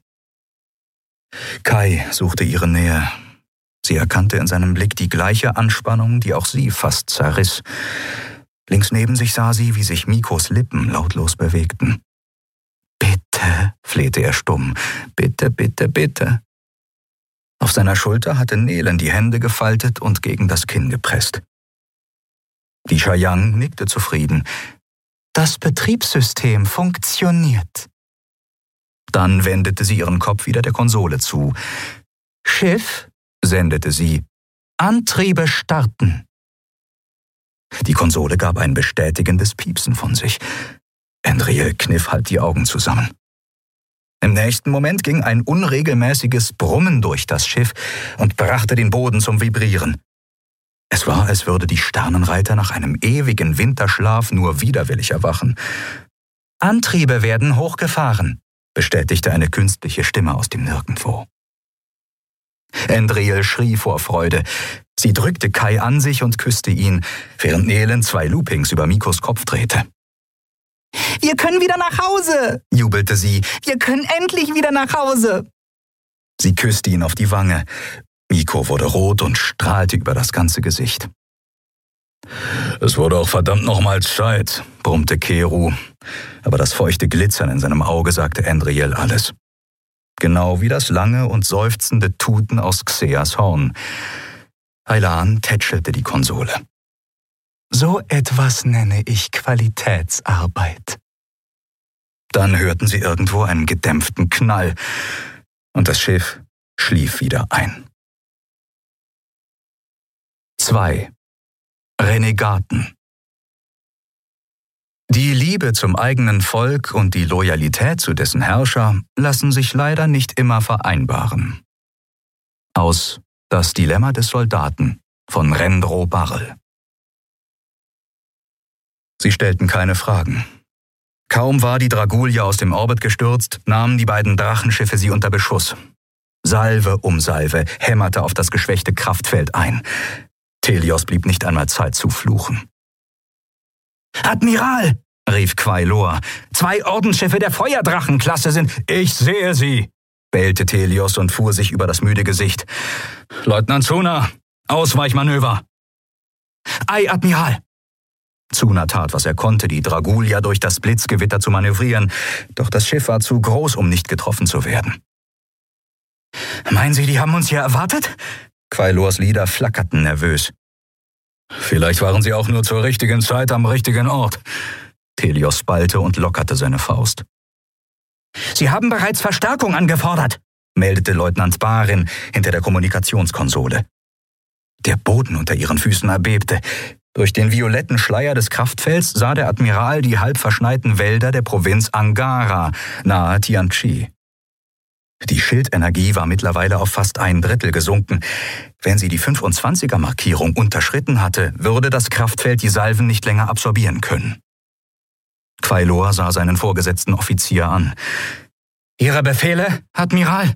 Kai suchte ihre Nähe. Sie erkannte in seinem Blick die gleiche Anspannung, die auch sie fast zerriss. Links neben sich sah sie, wie sich Mikos Lippen lautlos bewegten. »Bitte«, flehte er stumm, »bitte, bitte, bitte.« Auf seiner Schulter hatte Nelen die Hände gefaltet und gegen das Kinn gepresst. Die Shayang nickte zufrieden. »Das Betriebssystem funktioniert.« Dann wendete sie ihren Kopf wieder der Konsole zu. »Schiff«, sendete sie, »Antriebe starten.« Die Konsole gab ein bestätigendes Piepsen von sich. Endriel kniff halb die Augen zusammen. Im nächsten Moment ging ein unregelmäßiges Brummen durch das Schiff und brachte den Boden zum Vibrieren. Es war, als würde die Sternenreiter nach einem ewigen Winterschlaf nur widerwillig erwachen. »Antriebe werden hochgefahren«, bestätigte eine künstliche Stimme aus dem Nirgendwo. Endriel schrie vor Freude. Sie drückte Kai an sich und küsste ihn, während Nelen zwei Loopings über Mikos Kopf drehte. »Wir können wieder nach Hause«, jubelte sie. »Wir können endlich wieder nach Hause.« Sie küsste ihn auf die Wange. Miko wurde rot und strahlte über das ganze Gesicht. »Es wurde auch verdammt nochmal Zeit«, brummte Kero. Aber das feuchte Glitzern in seinem Auge sagte Endriel alles. Genau wie das lange und seufzende Tuten aus Xeas Horn. Aylan tätschelte die Konsole. »So etwas nenne ich Qualitätsarbeit.« Dann hörten sie irgendwo einen gedämpften Knall und das Schiff schlief wieder ein. zwei. Renegaten. Die Liebe zum eigenen Volk und die Loyalität zu dessen Herrscher lassen sich leider nicht immer vereinbaren. Aus Das Dilemma des Soldaten von Rendro Barrel. Sie stellten keine Fragen. Kaum war die Dragulia aus dem Orbit gestürzt, nahmen die beiden Drachenschiffe sie unter Beschuss. Salve um Salve hämmerte auf das geschwächte Kraftfeld ein. Teleos blieb nicht einmal Zeit zu fluchen. »Admiral«, rief Quailor, »zwei Ordensschiffe der Feuerdrachenklasse sind...« »Ich sehe sie«, bellte Teleos und fuhr sich über das müde Gesicht. »Leutnant Zuna, Ausweichmanöver!« »Ei, Admiral!« Zuna tat, was er konnte, die Dragulia durch das Blitzgewitter zu manövrieren, doch das Schiff war zu groß, um nicht getroffen zu werden. »Meinen Sie, die haben uns hier erwartet?« Quailors Lider flackerten nervös. »Vielleicht waren sie auch nur zur richtigen Zeit am richtigen Ort.« Teleos ballte und lockerte seine Faust. »Sie haben bereits Verstärkung angefordert«, meldete Leutnant Barin hinter der Kommunikationskonsole. Der Boden unter ihren Füßen erbebte. Durch den violetten Schleier des Kraftfelds sah der Admiral die halb verschneiten Wälder der Provinz Angara nahe Tianchi. Die Schildenergie war mittlerweile auf fast ein Drittel gesunken. Wenn sie die fünfundzwanziger-Markierung unterschritten hatte, würde das Kraftfeld die Salven nicht länger absorbieren können. Quailor sah seinen vorgesetzten Offizier an. »Ihre Befehle, Admiral?«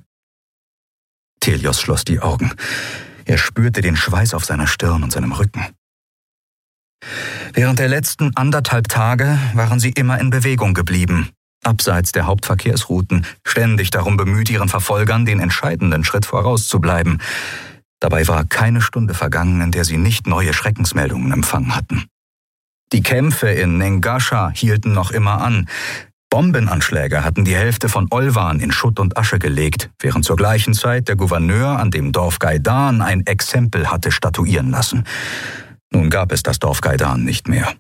Teleos schloss die Augen. Er spürte den Schweiß auf seiner Stirn und seinem Rücken. Während der letzten anderthalb Tage waren sie immer in Bewegung geblieben, abseits der Hauptverkehrsrouten, ständig darum bemüht, ihren Verfolgern den entscheidenden Schritt vorauszubleiben. Dabei war keine Stunde vergangen, in der sie nicht neue Schreckensmeldungen empfangen hatten. Die Kämpfe in Nengascha hielten noch immer an. Bombenanschläge hatten die Hälfte von Olwan in Schutt und Asche gelegt, während zur gleichen Zeit der Gouverneur an dem Dorf Gaidan ein Exempel hatte statuieren lassen. Nun gab es das Dorf Gaidan nicht mehr.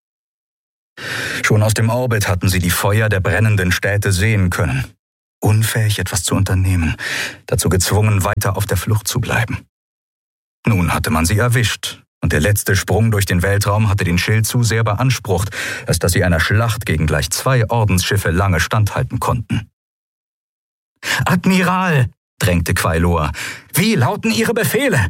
Schon aus dem Orbit hatten sie die Feuer der brennenden Städte sehen können. Unfähig, etwas zu unternehmen, dazu gezwungen, weiter auf der Flucht zu bleiben. Nun hatte man sie erwischt, und der letzte Sprung durch den Weltraum hatte den Schild zu sehr beansprucht, als dass sie einer Schlacht gegen gleich zwei Ordensschiffe lange standhalten konnten. »Admiral«, drängte Quailor, »wie lauten Ihre Befehle?«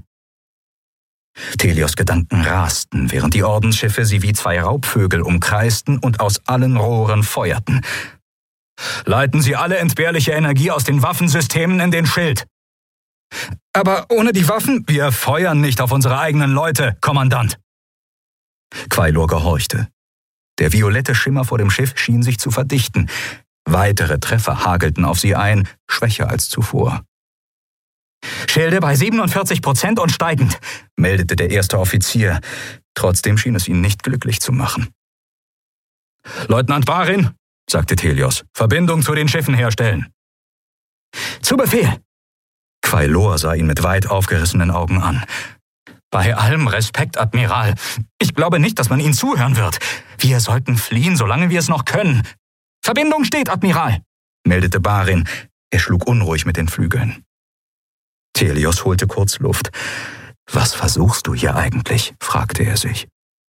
Teleos Gedanken rasten, während die Ordensschiffe sie wie zwei Raubvögel umkreisten und aus allen Rohren feuerten. »Leiten Sie alle entbehrliche Energie aus den Waffensystemen in den Schild.« »Aber ohne die Waffen, wir feuern nicht auf unsere eigenen Leute, Kommandant.« Quailor gehorchte. Der violette Schimmer vor dem Schiff schien sich zu verdichten. Weitere Treffer hagelten auf sie ein, schwächer als zuvor. »Schilde bei siebenundvierzig Prozent und steigend«, meldete der erste Offizier. Trotzdem schien es ihn nicht glücklich zu machen. »Leutnant Barin«, sagte Teleos, »Verbindung zu den Schiffen herstellen.« »Zu Befehl.« Quailor sah ihn mit weit aufgerissenen Augen an. »Bei allem Respekt, Admiral, ich glaube nicht, dass man Ihnen zuhören wird. Wir sollten fliehen, solange wir es noch können. Verbindung steht, Admiral«, meldete Barin. Er schlug unruhig mit den Flügeln. Teleos holte kurz Luft. »Was versuchst du hier eigentlich?« fragte er sich.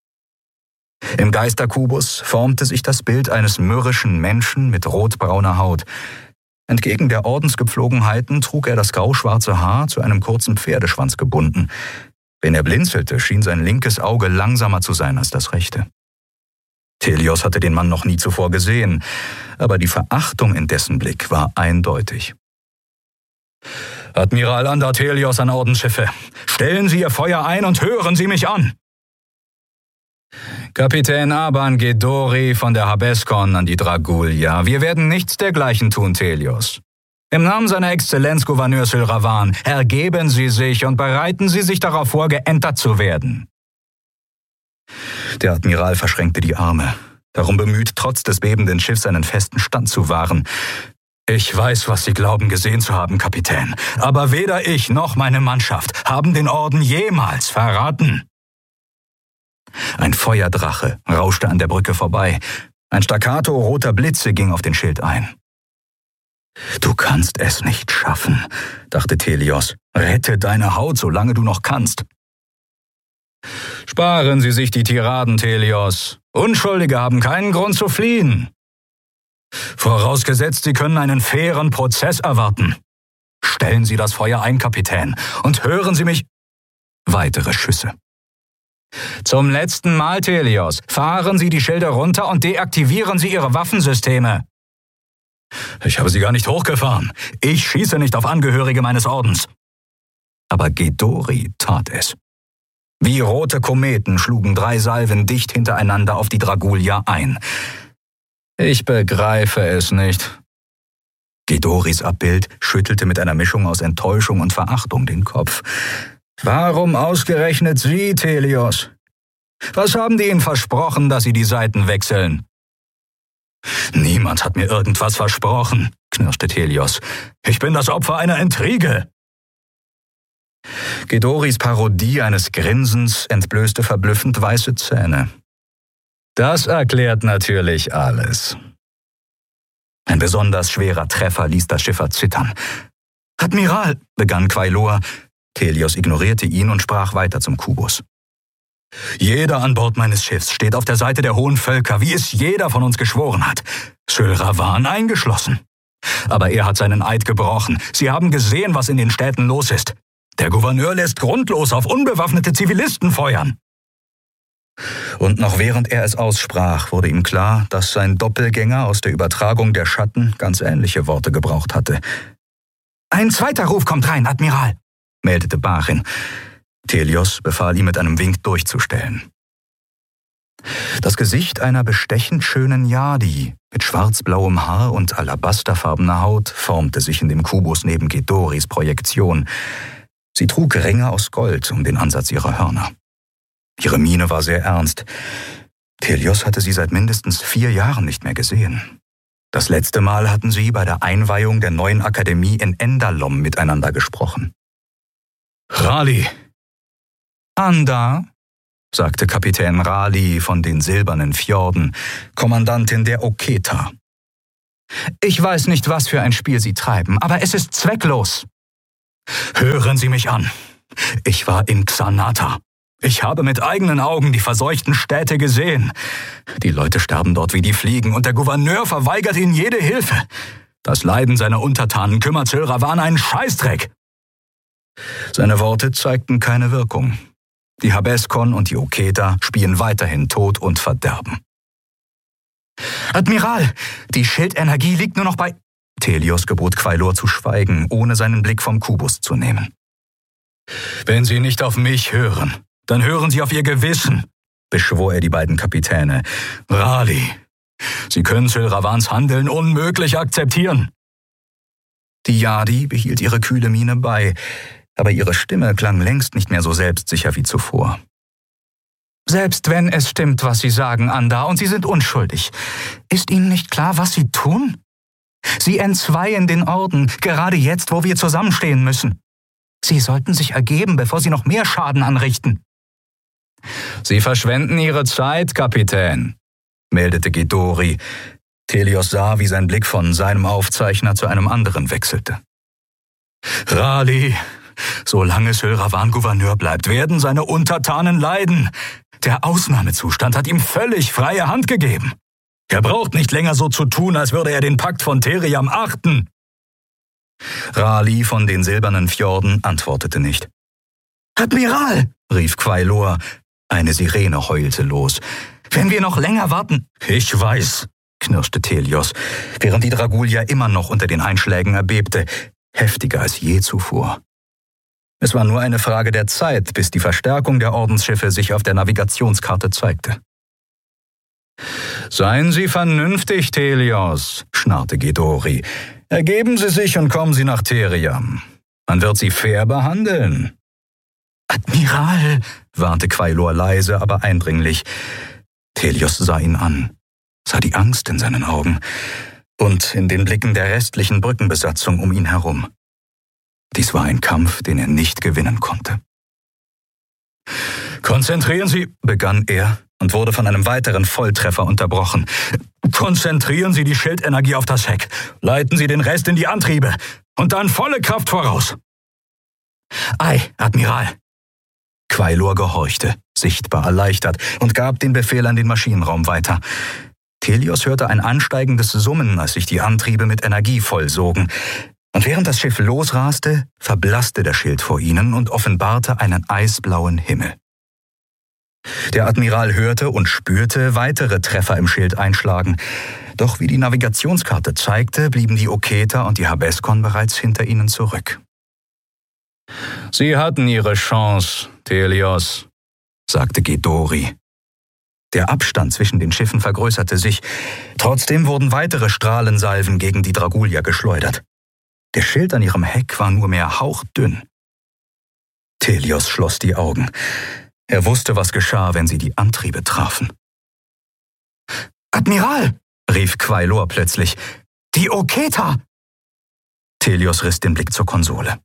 Im Geisterkubus formte sich das Bild eines mürrischen Menschen mit rotbrauner Haut. Entgegen der Ordensgepflogenheiten trug er das grauschwarze Haar zu einem kurzen Pferdeschwanz gebunden. Wenn er blinzelte, schien sein linkes Auge langsamer zu sein als das rechte. Teleos hatte den Mann noch nie zuvor gesehen, aber die Verachtung in dessen Blick war eindeutig. »Admiral Andar Teleos an Ordensschiffe, stellen Sie Ihr Feuer ein und hören Sie mich an!« »Kapitän Aban Gedori von der Habeskon an die Dragulia, wir werden nichts dergleichen tun, Teleos. Im Namen seiner Exzellenz Gouverneur Sylravan, ergeben Sie sich und bereiten Sie sich darauf vor, geentert zu werden.« Der Admiral verschränkte die Arme, darum bemüht, trotz des bebenden Schiffs einen festen Stand zu wahren. »Ich weiß, was Sie glauben gesehen zu haben, Kapitän, aber weder ich noch meine Mannschaft haben den Orden jemals verraten.« Ein Feuerdrache rauschte an der Brücke vorbei. Ein Staccato roter Blitze ging auf den Schild ein. »Du kannst es nicht schaffen«, dachte Teleos. »Rette deine Haut, solange du noch kannst.« »Sparen Sie sich die Tiraden, Teleos. Unschuldige haben keinen Grund zu fliehen. Vorausgesetzt, Sie können einen fairen Prozess erwarten. Stellen Sie das Feuer ein, Kapitän, und hören Sie mich...« Weitere Schüsse. »Zum letzten Mal, Teleos, fahren Sie die Schilde runter und deaktivieren Sie Ihre Waffensysteme.« Ich habe sie gar nicht hochgefahren. Ich schieße nicht auf Angehörige meines Ordens. Aber Ghidorri tat es. Wie rote Kometen schlugen drei Salven dicht hintereinander auf die Dragulia ein. Ich begreife es nicht. Ghidorris Abbild schüttelte mit einer Mischung aus Enttäuschung und Verachtung den Kopf. Warum ausgerechnet Sie, Thelios? Was haben die Ihnen versprochen, dass Sie die Seiten wechseln? Niemand hat mir irgendwas versprochen, knirschte Thelios. Ich bin das Opfer einer Intrige. Ghidorris Parodie eines Grinsens entblößte verblüffend weiße Zähne. Das erklärt natürlich alles. Ein besonders schwerer Treffer ließ das Schiff erzittern. »Admiral«, begann Quailor. Thelios ignorierte ihn und sprach weiter zum Kubus. »Jeder an Bord meines Schiffs steht auf der Seite der hohen Völker, wie es jeder von uns geschworen hat. Syl Ravan eingeschlossen. Aber er hat seinen Eid gebrochen. Sie haben gesehen, was in den Städten los ist. Der Gouverneur lässt grundlos auf unbewaffnete Zivilisten feuern.« Und noch während er es aussprach, wurde ihm klar, dass sein Doppelgänger aus der Übertragung der Schatten ganz ähnliche Worte gebraucht hatte. »Ein zweiter Ruf kommt rein, Admiral«, meldete Barin. Thelios befahl ihm mit einem Wink durchzustellen. Das Gesicht einer bestechend schönen Yadi mit schwarzblauem Haar und alabasterfarbener Haut formte sich in dem Kubus neben Ghidorris Projektion. Sie trug Ringe aus Gold um den Ansatz ihrer Hörner. Ihre Miene war sehr ernst. Thelios hatte sie seit mindestens vier Jahren nicht mehr gesehen. Das letzte Mal hatten sie bei der Einweihung der neuen Akademie in Endalom miteinander gesprochen. »Rali!« »Anda«, sagte Kapitän Rali von den Silbernen Fjorden, Kommandantin der Oketa. »Ich weiß nicht, was für ein Spiel Sie treiben, aber es ist zwecklos.« »Hören Sie mich an. Ich war in Xanata. Ich habe mit eigenen Augen die verseuchten Städte gesehen. Die Leute sterben dort wie die Fliegen und der Gouverneur verweigert ihnen jede Hilfe. Das Leiden seiner Untertanen kümmert Syl Ravan einen Scheißdreck.« Seine Worte zeigten keine Wirkung. Die Habeskon und die Oketa spien weiterhin Tod und Verderben. »Admiral, die Schildenergie liegt nur noch bei...« Thelios gebot Quailor zu schweigen, ohne seinen Blick vom Kubus zu nehmen. »Wenn Sie nicht auf mich hören, dann hören Sie auf Ihr Gewissen«, beschwor er die beiden Kapitäne. »Rali, Sie können Syl Ravans Handeln unmöglich akzeptieren.« Die Yadi behielt ihre kühle Miene bei, aber ihre Stimme klang längst nicht mehr so selbstsicher wie zuvor. »Selbst wenn es stimmt, was Sie sagen, Anda, und Sie sind unschuldig, ist Ihnen nicht klar, was Sie tun? Sie entzweien den Orden, gerade jetzt, wo wir zusammenstehen müssen. Sie sollten sich ergeben, bevor Sie noch mehr Schaden anrichten.« »Sie verschwenden Ihre Zeit, Kapitän«, meldete Ghidorri. Thelios sah, wie sein Blick von seinem Aufzeichner zu einem anderen wechselte. »Rali, solange Syl Ravan Gouverneur bleibt, werden seine Untertanen leiden. Der Ausnahmezustand hat ihm völlig freie Hand gegeben. Er braucht nicht länger so zu tun, als würde er den Pakt von Theriam achten.« Rali von den Silbernen Fjorden antwortete nicht. »Admiral«, rief Quailor. Eine Sirene heulte los. »Wenn wir noch länger warten...« »Ich weiß«, knirschte Thelios, während die Dragulia immer noch unter den Einschlägen erbebte, heftiger als je zuvor. Es war nur eine Frage der Zeit, bis die Verstärkung der Ordensschiffe sich auf der Navigationskarte zeigte. »Seien Sie vernünftig, Thelios«, schnarrte Ghidorri. »Ergeben Sie sich und kommen Sie nach Theriam. Man wird Sie fair behandeln.« »Admiral«, warnte Quailor leise, aber eindringlich. Thelios sah ihn an, sah die Angst in seinen Augen und in den Blicken der restlichen Brückenbesatzung um ihn herum. Dies war ein Kampf, den er nicht gewinnen konnte. »Konzentrieren Sie«, begann er und wurde von einem weiteren Volltreffer unterbrochen. »Konzentrieren Sie die Schildenergie auf das Heck, leiten Sie den Rest in die Antriebe und dann volle Kraft voraus.« »Ei, Admiral.« Quailor gehorchte, sichtbar erleichtert, und gab den Befehl an den Maschinenraum weiter. Thelios hörte ein ansteigendes Summen, als sich die Antriebe mit Energie vollsogen. Und während das Schiff losraste, verblasste der Schild vor ihnen und offenbarte einen eisblauen Himmel. Der Admiral hörte und spürte weitere Treffer im Schild einschlagen. Doch wie die Navigationskarte zeigte, blieben die Oketer und die Habeskon bereits hinter ihnen zurück. »Sie hatten ihre Chance, Thelios«, sagte Gedori. Der Abstand zwischen den Schiffen vergrößerte sich. Trotzdem wurden weitere Strahlensalven gegen die Dragulia geschleudert. Der Schild an ihrem Heck war nur mehr hauchdünn. Thelios schloss die Augen. Er wusste, was geschah, wenn sie die Antriebe trafen. »Admiral«, rief Quailor plötzlich, »die Oketer!« Thelios riss den Blick zur Konsole.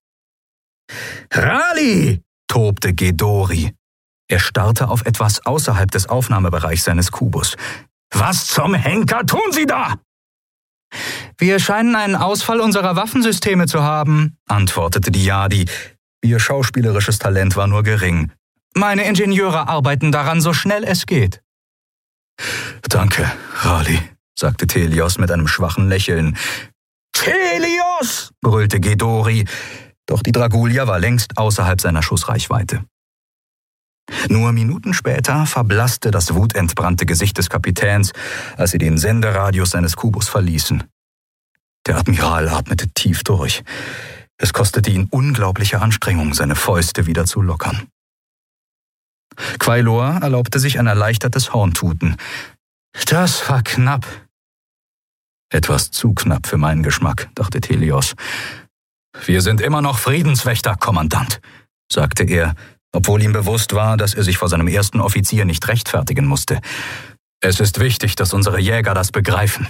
»Rali«, tobte Gedori. Er starrte auf etwas außerhalb des Aufnahmebereichs seines Kubus. »Was zum Henker tun Sie da?« »Wir scheinen einen Ausfall unserer Waffensysteme zu haben«, antwortete die Jadi. Ihr schauspielerisches Talent war nur gering. »Meine Ingenieure arbeiten daran, so schnell es geht.« »Danke, Rali«, sagte Thelios mit einem schwachen Lächeln. »Thelios«, brüllte Gedori, doch die Dragulia war längst außerhalb seiner Schussreichweite. Nur Minuten später verblasste das wutentbrannte Gesicht des Kapitäns, als sie den Senderadius seines Kubus verließen. Der Admiral atmete tief durch. Es kostete ihn unglaubliche Anstrengung, seine Fäuste wieder zu lockern. Quailor erlaubte sich ein erleichtertes Horntuten. »Das war knapp.« »Etwas zu knapp für meinen Geschmack«, dachte Thelios. »Wir sind immer noch Friedenswächter, Kommandant«, sagte er, obwohl ihm bewusst war, dass er sich vor seinem ersten Offizier nicht rechtfertigen musste. »Es ist wichtig, dass unsere Jäger das begreifen.«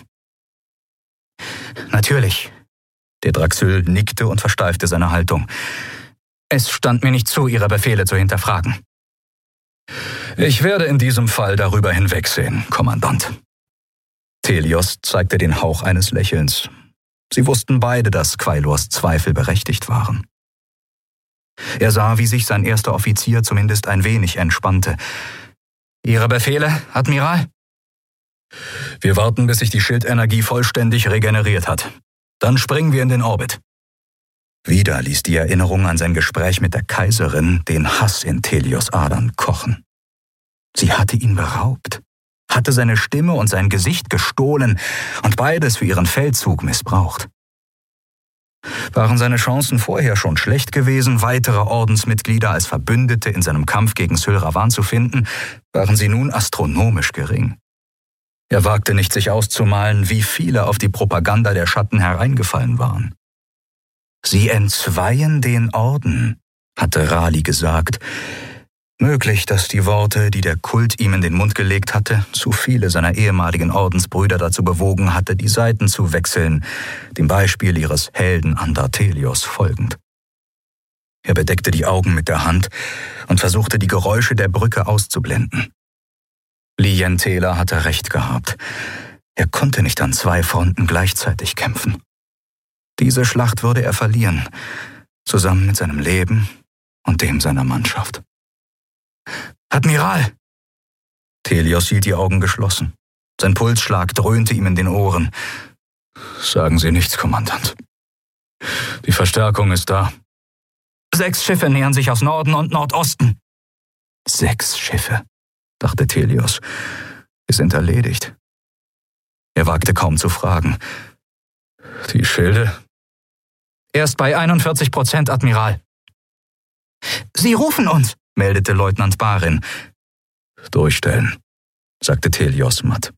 »Natürlich.« Der Draxyl nickte und versteifte seine Haltung. »Es stand mir nicht zu, Ihre Befehle zu hinterfragen.« »Ich werde in diesem Fall darüber hinwegsehen, Kommandant.« Thelios zeigte den Hauch eines Lächelns. Sie wussten beide, dass Quailors Zweifel berechtigt waren. Er sah, wie sich sein erster Offizier zumindest ein wenig entspannte. »Ihre Befehle, Admiral?« »Wir warten, bis sich die Schildenergie vollständig regeneriert hat. Dann springen wir in den Orbit.« Wieder ließ die Erinnerung an sein Gespräch mit der Kaiserin den Hass in Thelios Adern kochen. Sie hatte ihn beraubt, hatte seine Stimme und sein Gesicht gestohlen und beides für ihren Feldzug missbraucht. Waren seine Chancen vorher schon schlecht gewesen, weitere Ordensmitglieder als Verbündete in seinem Kampf gegen Syl Ravan zu finden, waren sie nun astronomisch gering. Er wagte nicht, sich auszumalen, wie viele auf die Propaganda der Schatten hereingefallen waren. »Sie entzweien den Orden«, hatte Rali gesagt. Möglich, dass die Worte, die der Kult ihm in den Mund gelegt hatte, zu viele seiner ehemaligen Ordensbrüder dazu bewogen hatte, die Seiten zu wechseln, dem Beispiel ihres Helden Andartelios folgend. Er bedeckte die Augen mit der Hand und versuchte, die Geräusche der Brücke auszublenden. Lien Tela hatte recht gehabt. Er konnte nicht an zwei Fronten gleichzeitig kämpfen. Diese Schlacht würde er verlieren, zusammen mit seinem Leben und dem seiner Mannschaft. »Admiral!« Thelios hielt die Augen geschlossen. Sein Pulsschlag dröhnte ihm in den Ohren. »Sagen Sie nichts, Kommandant. Die Verstärkung ist da.« »Sechs Schiffe nähern sich aus Norden und Nordosten.« »Sechs Schiffe«, dachte Thelios. »Wir sind erledigt.« Er wagte kaum zu fragen. »Die Schilde?« »Erst bei einundvierzig Prozent, Admiral.« »Sie rufen uns«, meldete Leutnant Barin. »Durchstellen«, sagte Thelios matt.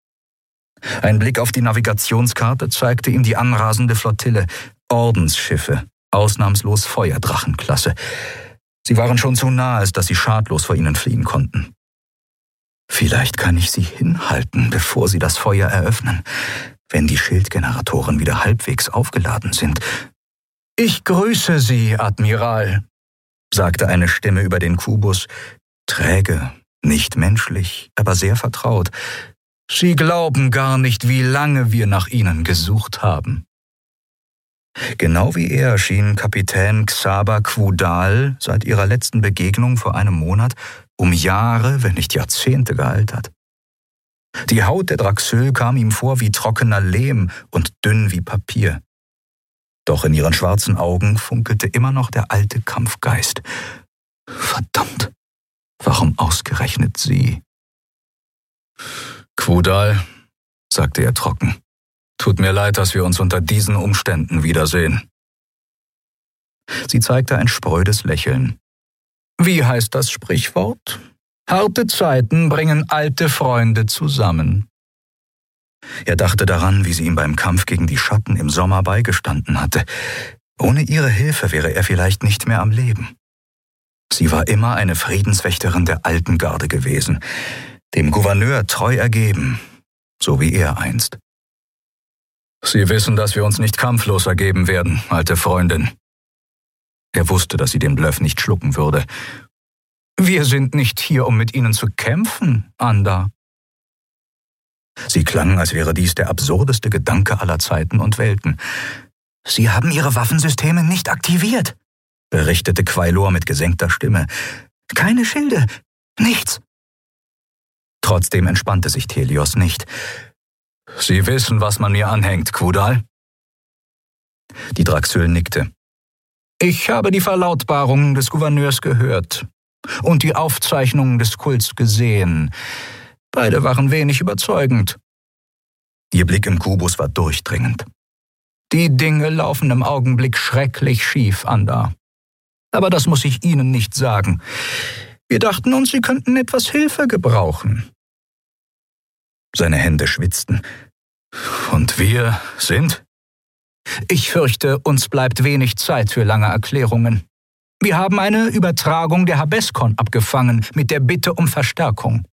Ein Blick auf die Navigationskarte zeigte ihm die anrasende Flottille, Ordensschiffe, ausnahmslos Feuerdrachenklasse. Sie waren schon zu nah, als dass sie schadlos vor ihnen fliehen konnten. »Vielleicht kann ich sie hinhalten, bevor sie das Feuer eröffnen, wenn die Schildgeneratoren wieder halbwegs aufgeladen sind.« »Ich grüße Sie, Admiral«, sagte eine Stimme über den Kubus, träge, nicht menschlich, aber sehr vertraut. »Sie glauben gar nicht, wie lange wir nach Ihnen gesucht haben.« Genau wie er schien Kapitän Xaba Quudal seit ihrer letzten Begegnung vor einem Monat um Jahre, wenn nicht Jahrzehnte gealtert. Die Haut der Draxyl kam ihm vor wie trockener Lehm und dünn wie Papier. Doch in ihren schwarzen Augen funkelte immer noch der alte Kampfgeist. Verdammt, warum ausgerechnet sie? Quudal, sagte er trocken, tut mir leid, dass wir uns unter diesen Umständen wiedersehen. Sie zeigte ein sprödes Lächeln. Wie heißt das Sprichwort? Harte Zeiten bringen alte Freunde zusammen. Er dachte daran, wie sie ihm beim Kampf gegen die Schatten im Sommer beigestanden hatte. Ohne ihre Hilfe wäre er vielleicht nicht mehr am Leben. Sie war immer eine Friedenswächterin der alten Garde gewesen, dem Gouverneur treu ergeben, so wie er einst. Sie wissen, dass wir uns nicht kampflos ergeben werden, alte Freundin. Er wusste, dass sie den Bluff nicht schlucken würde. Wir sind nicht hier, um mit Ihnen zu kämpfen, Anda. Sie klang, als wäre dies der absurdeste Gedanke aller Zeiten und Welten. Sie haben Ihre Waffensysteme nicht aktiviert, berichtete Quailor mit gesenkter Stimme. Keine Schilde, nichts. Trotzdem entspannte sich Thelios nicht. Sie wissen, was man mir anhängt, Quudal? Die Draxyl nickte. Ich habe die Verlautbarungen des Gouverneurs gehört und die Aufzeichnungen des Kults gesehen. Beide waren wenig überzeugend. Ihr Blick im Kubus war durchdringend. Die Dinge laufen im Augenblick schrecklich schief, Anda. Aber das muss ich Ihnen nicht sagen. Wir dachten uns, Sie könnten etwas Hilfe gebrauchen. Seine Hände schwitzten. Und wir sind? Ich fürchte, uns bleibt wenig Zeit für lange Erklärungen. Wir haben eine Übertragung der Habeskon abgefangen mit der Bitte um Verstärkung.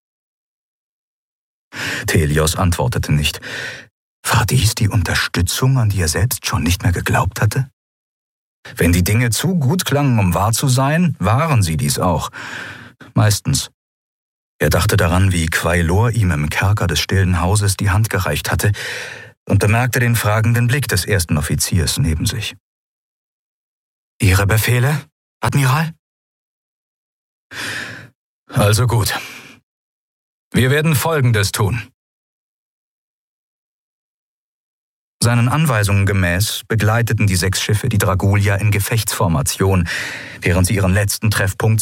Thelios antwortete nicht. War dies die Unterstützung, an die er selbst schon nicht mehr geglaubt hatte? Wenn die Dinge zu gut klangen, um wahr zu sein, waren sie dies auch. Meistens. Er dachte daran, wie Quailor ihm im Kerker des stillen Hauses die Hand gereicht hatte und bemerkte den fragenden Blick des ersten Offiziers neben sich. Ihre Befehle, Admiral? Also gut. Wir werden Folgendes tun. Seinen Anweisungen gemäß begleiteten die sechs Schiffe die Dragulia in Gefechtsformation, während sie ihren letzten Treffpunkt